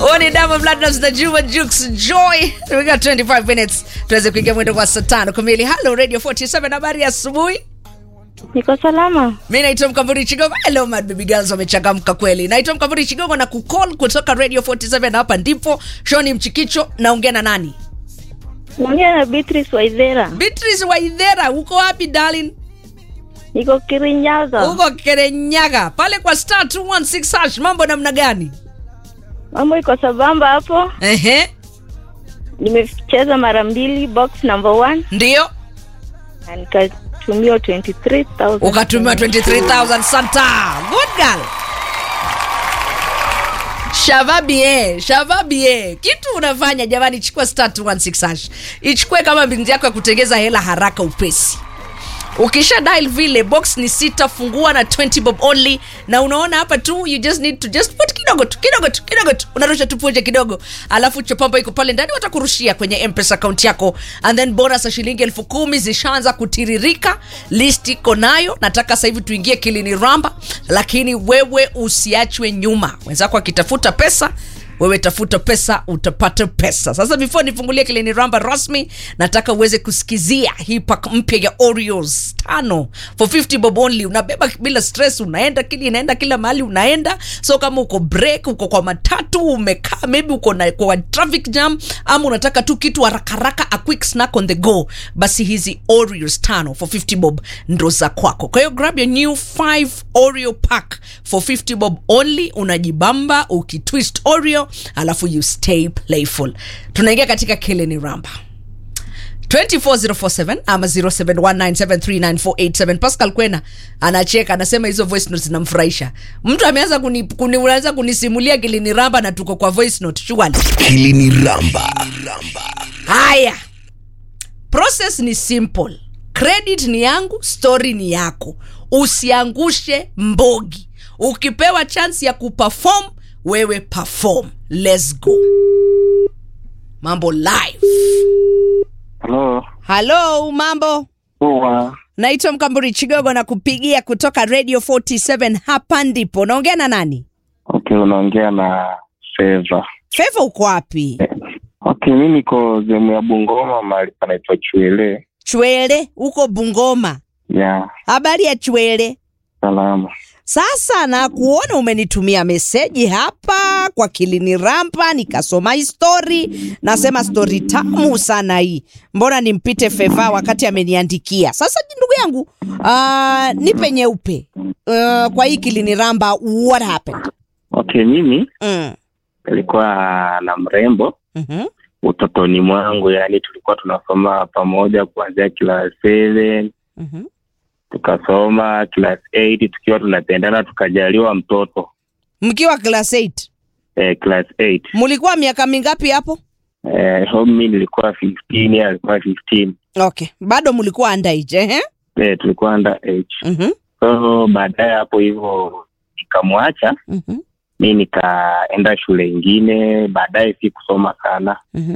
Oni Diamond Platnumz na Juma Jux Joy. We got 25 minutes. Tuweze kuingia mwendo kwa saa 5 kamili. Hello Radio 47, habari ya asubuhi. Niko salama. Mimi naitwa Mkamburi Chigogo. Hello my baby girls, wamechangamka kweli. Naitwa Mkamburi Chigogo na kucall kutoka Radio 47 hapa ndipo. Shoni Mchikicho, naongea na nani? Naongea na Beatrice Waithera. Beatrice Waithera, uko wapi darling? Niko Kirinyaga. Uko Kirinyaga. Pale kwa star 216 hash, mambo namna gani? Mambo iko sabamba hapo. Nimecheza mara 2 box number 1. Ndio. Na nikatumia 23,000. Ukatumia 23,000 Santa. Good girl. Shavabie. Kitu unafanya jamani, chukua star 216 hash. Ichukue kama binti yako ya kutengeza hela haraka upesi. Ukisha dial vile box ni 6, fungua na 20 bob only, na unaona hapa tu you just need to just put kidogo tu unarusha tupoje kidogo, alafu chopamba iko pale ndani, watakurushia kwenye M-Pesa account yako, and then bonus ya shilingi 10,000 zishaanza kutiririka. List iko nayo, nataka sasa hivi tuingie kilini ramba, lakini wewe usiachwe nyuma. Wenzako akitafuta pesa, wewe tafuta pesa, utapata pesa. Sasa before nifungulie kilini ramba rasmi, nataka uweze kusikizia hii pack mpya ya Oreos 5 for 50 bob only. Unabeba bila stress, unaenda kila mahali unaenda. So kama uko break, uko kwa matatu, umekaa maybe uko na kwa traffic jam, ama unataka tu kitu haraka a quick snack on the go, basi hizi Oreos 5 for 50 bob ndo za kwako. Kwa hiyo grab your new 5 Oreo pack for 50 bob only. Unajibamba ukitwist Oreo, alafu you stay playful. Tunaingia katika Kilini Ramba 24047 ama 0719739487. Pascal Kwena anacheka, anasema hizo voice notes zinamfurahisha. Mtu ameanza kunianza kunisimulia Kilini Ramba na tuko kwa voice note shwali. Kilini Ramba. Haya. Process ni simple. Credit ni yangu, story ni yako. Usiangushe mbogi. Ukipewa chance ya kuperform, wewe perform. Let's go. Mambo live. Hello, mambo. Poa. Naitwa Mkamburi Chigogo na kupigia kutoka Radio 47 hapa ndipo. Naongea na nani? Okay, unaongea na Feva. Feva, uko wapi? Okay, mimi niko sehemu ya Bungoma, mahali panaitwa Chwele. Chwele, uko Bungoma? Yeah. Habari ya Chwele? Salama. Sasa na kuona umenitumia meseji hapa kwa Kilini Ramba, nikasoma story, nasema story tamu sana hii. Mbona nimpite Feva wakati ameniandikia? Sasa ndugu yangu, nipe nyeupe. Kwa hii Kilini Ramba, what happened? Okay, mimi nilikuwa na mrembo. Utotoni mwangu, yani tulikuwa tunasoma pamoja kuanzia class 7. Tukasoma class 8, tukiwa tunapendana, tukajaliwa mtoto. Mkiwa class 8? Class 8. Mulikuwa miaka mingapi hapo? Mimi nilikuwa 15, alikuwa 15. Okay, bado mulikuwa underage, tulikuwa underage. So baadaye hapo hivyo nikamwacha. Mimi nikaenda shule nyingine, baadaye si kusoma sana.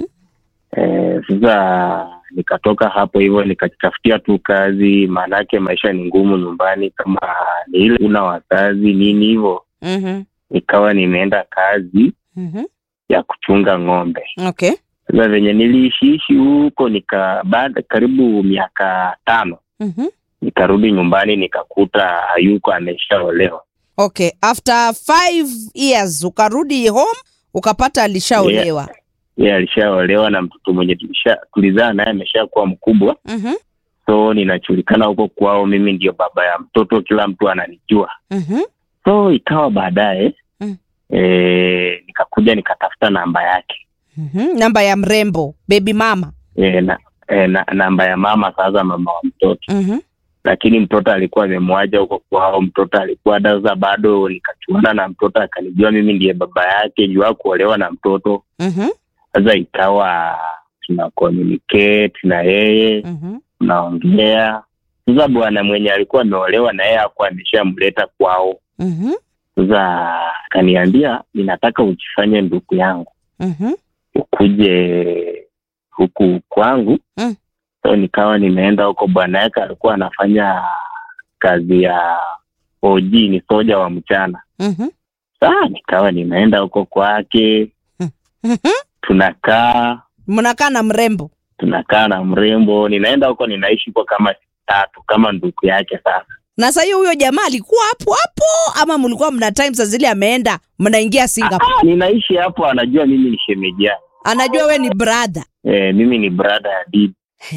Sasa nikatoka hapo hivyo nikatafutia tu kazi, maana yake maisha ni ngumu nyumbani, kama ni ile una wazazi nini hivyo. Nikawa nimeenda kazi ya kuchunga ng'ombe. Okay. Sasa venye niliishi huko baada karibu miaka 5. Nikarudi nyumbani nikakuta hayuko, ameshaolewa. Okay, after 5 years ukarudi home ukapata alishaolewa. Yeah, alishaolewa na mtoto mwenye tulizaa naye ameshakuwa mkubwa. So ninachulikana huko kwao, mimi ndio baba ya mtoto, kila mtu ananijua. So ikawa baadaye nikakuja nikatafuta namba yake. Namba ya mrembo, baby mama. Namba ya mama, sasa mama wa mtoto. Lakini mtoto alikuwa amemwacha huko kwao, mtoto alikuwa daza bado. Nikachuana na mtoto, akanijua mimi ndiye baba yake, jua kuolewa na mtoto. Sasa ikawa tuna communicate na yeye, tunaongea. Sasa bwana mwenye alikuwa ameolewa na yeye hakuwa ameshamleta kwao. Sasa akaniambia, ninataka uchifanye ndugu yangu, ukuje huku kwangu. So nikawa nimeenda huko, bwana yake alikuwa anafanya kazi ya OG, ni soja wa mchana. Sasa nikawa nimeenda huko kwake. Mnakaa na mrembo. Tunakaa na mrembo, ninaenda huko ninaishi kwa kama 3 kama ndugu yake sasa. Na sasa huyo jamaa alikuwa hapo ama mlikuwa mna time sasa zile ameenda mnaingia Singapore? Ninaishi hapo, anajua mimi ni shemeji yake. Anajua we ni brother. Mimi ni brother ya bibi.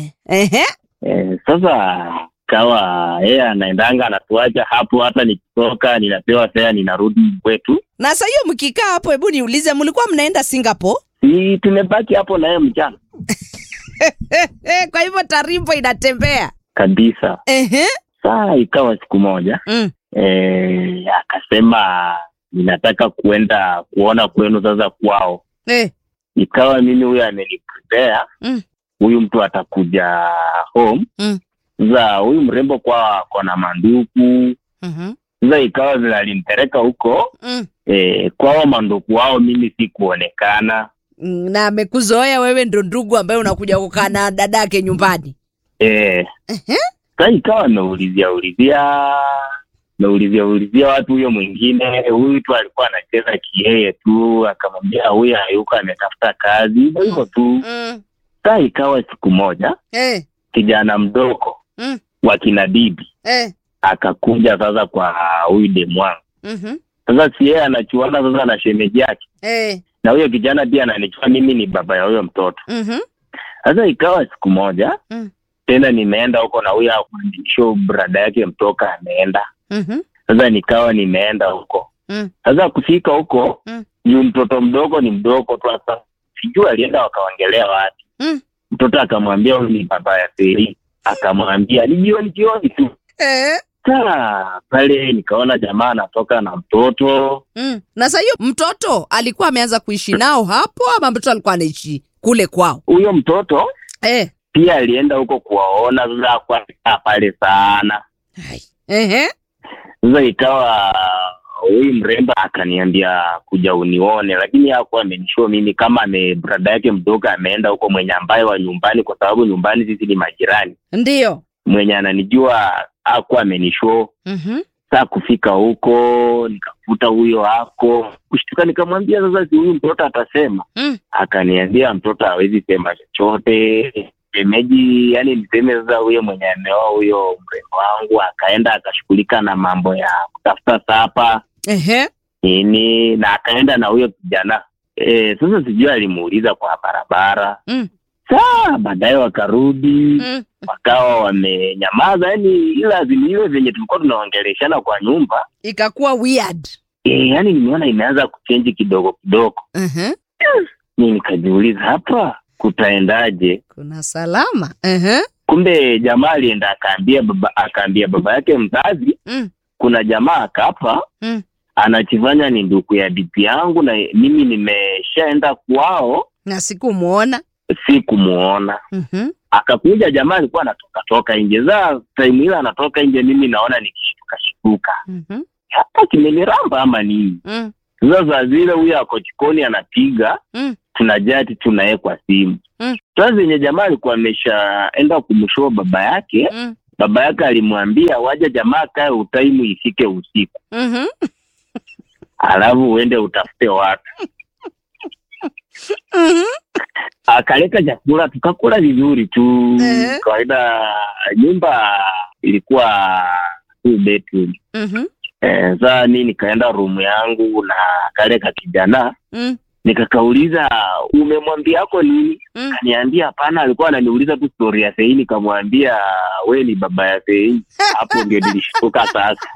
Sasa kawa yeye anaendanga anatuacha hapo, hata nikitoka ninapewa fare ninarudi kwetu. Na sasa hiyo mkikaa hapo, hebu niulize, mlikuwa mnaenda Singapore? Ni tumebaki hapo na yeye mchana. Kwa hivyo tarimbo inatembea kabisa. Saa ikawa siku moja akasema ninataka kuenda kuona kwenu sasa kwao. Ikawa mimi huyu ameniprepare, huyu mtu atakuja home. Sasa huyu mrembo kwa kona manduku. Sasa ikawa vile alinipeleka huko kwao manduku wao, mimi sikuonekana. Na amekuzoea wewe ndo ndugu ambaye unakuja kukaa na dadake nyumbani. Sasa ikawa naulizia watu, huyo mwingine, huyu tu alikuwa anacheza kiyeye tu, akamwambia huyu hayuko ametafuta kazi, hivyo tu. Sasa ikawa siku moja kijana mdogo wa kina bibi akakuja sasa kwa huyu demu wangu. Sasa si yeye anachuana sasa na shemeji yake. Na huyo kijana pia ananichua mimi ni baba ya huyo mtoto. Sasa ikawa siku moja tena nimeenda huko na huyo show brother yake mtoka ameenda. Sasa nikawa nimeenda huko. Sasa kufika huko yule mtoto mdogo ni mdogo tu, hata sijui alienda wakaongelea wapi. Mtoto akamwambia huyu ni baba ya Fei, akamwambia ni jioni tu. Sasa pale nikaona jamaa anatoka na mtoto. Na sasa hiyo mtoto alikuwa ameanza kuishi nao hapo ama mtoto alikuwa anaishi kule kwao? Huyo mtoto pia alienda huko kuwaona, sasa kwa pale sana. Sasa ikawa huyu mrembo akaniambia kuja unione, lakini hakuwa amenishow mimi kama brother yake mdogo ameenda huko, mwenye ambaye wa nyumbani, kwa sababu nyumbani sisi ni majirani. Ndio. Mwenye ananijua hakuwa amenishow. Sasa kufika huko nikakuta huyo hako. Kushtuka nikamwambia sasa si huyu mtoto atasema. Akaniambia mtoto hawezi sema chochote. Shemeji, yani niseme sasa huyo mwenye ameoa huyo mrembo wangu akaenda akashughulika na mambo ya kutafuta sapa. Na akaenda na huyo kijana. Sasa sijui alimuuliza kwa barabara. Saa baadaye wakarudi. Wakawa wamenyamaza, yani ila zile zenye tulikuwa tunaongeleshana kwa nyumba ikakuwa weird. Yani nimeona imeanza kuchange kidogo. Mimi nikajiuliza hapa kutaendaje? Kuna salama. Kumbe jamaa alienda akaambia baba yake mzazi, kuna jamaa akapa anachifanya ni ndugu ya bibi yangu, na mimi nimeshaenda kwao na sikumuona. Akakuja jamaa alikuwa anatoka nje. Za time ile anatoka nje, mimi naona nikishtuka. Hapa kimeniramba ama nini? Sasa zile huyu ako jikoni anapiga, tunajati tunaye kwa simu. Sasa zenye jamaa alikuwa ameshaenda kumshow baba yake. Baba yake alimwambia waje jamaa kae utaimu ifike usiku. Alafu uende utafute watu. Akaleta chakula tukakula vizuri tu. Kawaida nyumba ilikuwa 2 bedroom. Sasa mimi nikaenda room yangu na kale kijana. Nikakauliza umemwambia yako nini? Kaniambia hapana, alikuwa ananiuliza tu story ya Fei. Nikamwambia wewe ni baba ya Fei. Hapo ndio nilishtuka sasa.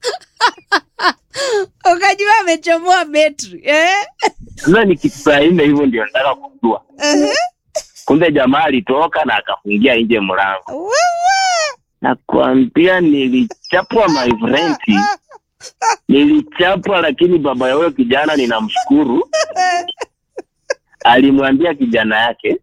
Ukajua amechomoa betri. Sasa nikifurahi hivyo ndio nataka kujua. Kumbe jamaa alitoka na akafungia nje mlango. Nakwambia nilichapwa my friend. Nilichapwa, lakini baba yao kijana ninamshukuru. Alimwambia kijana yake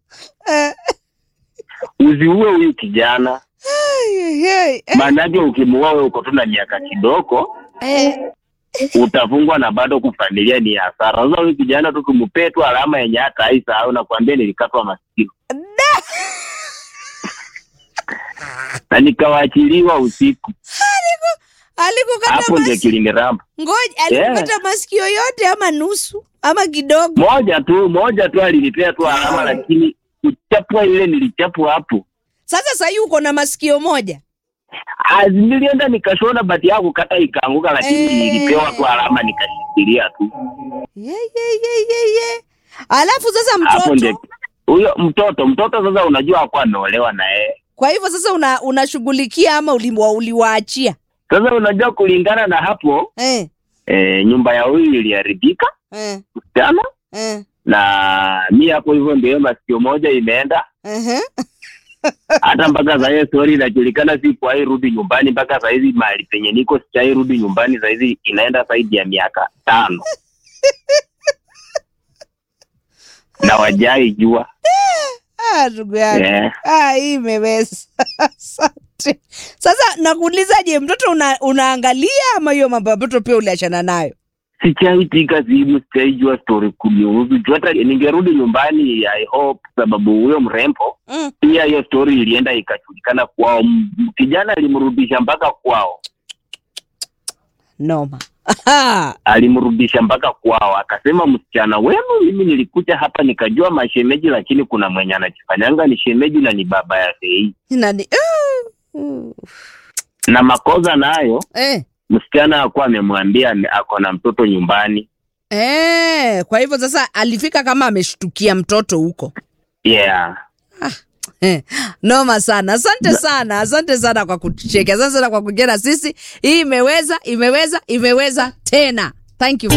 usiue huyu kijana. Maana ukimuua wewe uko tu na miaka kidogo. Utafungwa na bado kufamilia ni hasara. Sasa huyu kijana tu tumpe tu alama yenye hata haisahau, na kuambia nilikatwa masikio. Na nikawaachiliwa usiku. Alikukata Hapo ndio kiliniramba. Ngoja, alikukata masikio yote ama nusu ama kidogo? Moja tu alinipea tu alama, lakini kuchapwa ile nilichapwa hapo. Sasa sasa uko na masikio moja? Nilienda nikashona bati yako kata ikaanguka, lakini nilipewa tu alama nikashikilia tu. Alafu sasa mtoto huyo mtoto sasa unajua hakuwa ameolewa na yeye. Kwa hivyo sasa unashughulikia ama uliwaachia? Sasa unajua kulingana na hapo nyumba ya huyu iliharibika sana na mimi hapo hivyo ndio masikio moja imeenda. Hata mpaka sasa story inajulikana, si kwa rudi nyumbani mpaka sasa hivi mahali penye niko sichai rudi nyumbani sasa hivi inaenda zaidi ya miaka 5. Na wajai jua. Ndugu yangu. Hii imeweza. Asante. Sasa nakuulizaje, mtoto unaangalia ama hiyo mambo mtoto pia uliachana nayo? Sichaitika simu, sichaijua story kunihusu. Hata ningerudi nyumbani I hope, sababu huyo mrembo pia hiyo story ilienda ikajulikana kwao. Kijana alimrudisha mpaka kwao. Noma. Alimrudisha mpaka kwao, akasema msichana wenu, mimi nilikuja hapa nikajua mashemeji, lakini kuna mwenye anachifanyanga ni shemeji na ni baba yake hii. Nani? Na makosa nayo msichana alikuwa amemwambia ako na mtoto nyumbani. Kwa hivyo sasa alifika kama ameshtukia mtoto huko. Yeah. Noma sana. Asante sana kwa kucheka. Asante sana kwa kujena sisi. Hii imeweza tena. Thank you.